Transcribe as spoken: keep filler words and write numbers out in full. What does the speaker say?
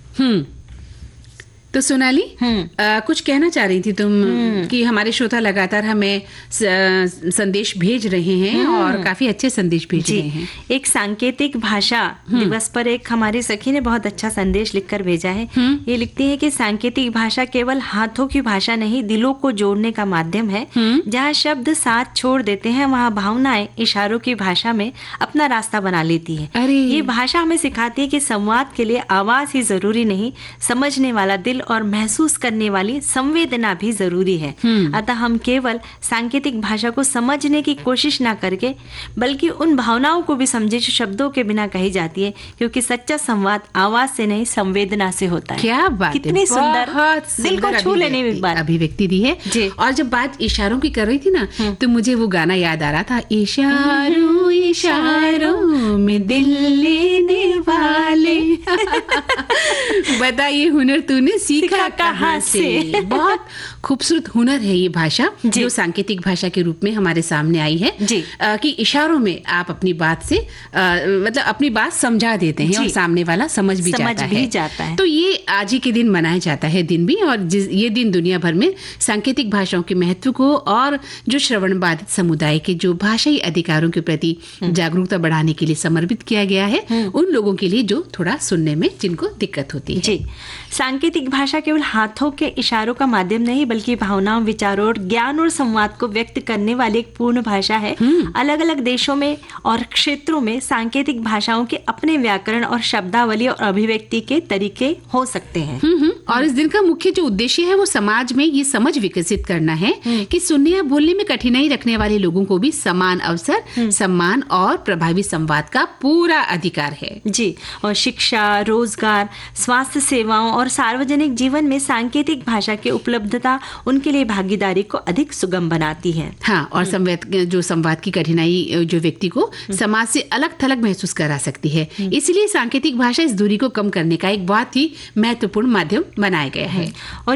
हम्म तो सोनाली, आ, कुछ कहना चाह रही थी तुम कि हमारे श्रोता लगातार हमें स, संदेश भेज रहे हैं और काफी अच्छे संदेश भेज रहे हैं। एक सांकेतिक भाषा दिवस पर एक हमारी सखी ने बहुत अच्छा संदेश लिखकर भेजा है। ये लिखती है कि सांकेतिक भाषा केवल हाथों की भाषा नहीं, दिलों को जोड़ने का माध्यम है। जहाँ शब्द साथ छोड़ देते हैं, वहाँ भावनाएं इशारों की भाषा में अपना रास्ता बना लेती है। ये भाषा हमें सिखाती है कि संवाद के लिए आवाज ही जरूरी नहीं, समझने वाला दिल और महसूस करने वाली संवेदना भी जरूरी है। अतः हम केवल सांकेतिक भाषा को समझने की कोशिश ना करके, बल्कि उन भावनाओं को भी समझे जो शब्दों के बिना कही जाती है, क्योंकि सच्चा संवाद आवाज से नहीं संवेदना से होता है। क्या बात, कितनी सुंदर, दिल को छू लेने वाली बात, अभिव्यक्ति दी है। और जब बात इशारों की कर रही थी ना, तो मुझे वो गाना याद आ रहा था, इशारों इशारों में दिल लेने वाले। बता ये हुनर तूने सीखा कहाँ से? बहुत खूबसूरत हुनर है ये भाषा, जो सांकेतिक भाषा के रूप में हमारे सामने आई है। आ, कि इशारों में आप अपनी बात से आ, मतलब अपनी बात समझा देते हैं और सामने वाला समझ भी, समझ जाता, भी है। जाता है। तो ये आज ही के दिन मनाया जाता है दिन भी, और ये दिन दुनिया भर में सांकेतिक भाषाओं के महत्व को और जो श्रवण बाधित समुदाय के जो भाषाई अधिकारों के प्रति जागरूकता बढ़ाने के लिए समर्पित किया गया है, उन लोगों के लिए जो थोड़ा सुनने में जिनको दिक्कत होती है। जी, सांकेतिक भाषा केवल हाथों के इशारों का माध्यम नहीं, बल्कि भावनाओं, विचारों और ज्ञान और संवाद को व्यक्त करने वाली एक पूर्ण भाषा है। अलग अलग देशों में और क्षेत्रों में सांकेतिक भाषाओं के अपने व्याकरण और शब्दावली और अभिव्यक्ति के तरीके हो सकते हैं। और इस दिन का मुख्य जो उद्देश्य है वो समाज में ये समझ विकसित करना है कि सुनने या बोलने में कठिनाई रखने वाले लोगों को भी समान अवसर, सम्मान और प्रभावी संवाद का पूरा अधिकार है। जी, और शिक्षा, रोजगार, स्वास्थ्य सेवाओं और सार्वजनिक जीवन में सांकेतिक भाषा की उपलब्धता उनके लिए भागीदारी को अधिक सुगम बनाती है। हाँ, और संवाद जो संवाद की कठिनाई जो व्यक्ति को समाज से अलग थलग महसूस करा सकती है, इसलिए सांकेतिक भाषा इस दूरी को कम करने का एक बहुत ही महत्वपूर्ण माध्यम बनाया गया है। और